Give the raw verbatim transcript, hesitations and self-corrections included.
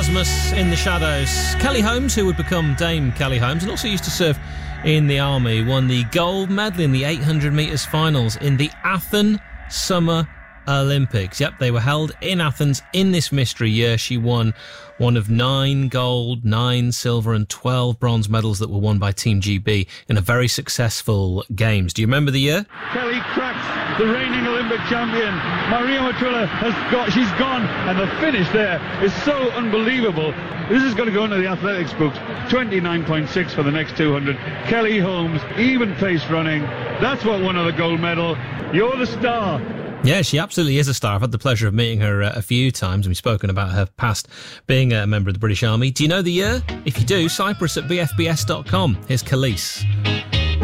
Erasmus in the shadows. Kelly Holmes, who would become Dame Kelly Holmes and also used to serve in the army, won the gold medal in the eight hundred metres finals in the Athens Summer Olympics. Yep, they were held in Athens in this mystery year. She won one of nine gold, nine silver and twelve bronze medals that were won by Team G B in a very successful games. Do you remember the year? Kelly cracks the reigning Olympic champion. Maria Matrula has got, she's gone, and the finish there is so unbelievable. This is going to go into the athletics books. twenty-nine point six for the next two hundred. Kelly Holmes, even pace running. That's what won her the gold medal. You're the star. Yeah, she absolutely is a star. I've had the pleasure of meeting her uh, a few times, and we've spoken about her past being a member of the British Army. Do you know the year? If you do, Cyprus at b f b s dot com. Here's Khalees.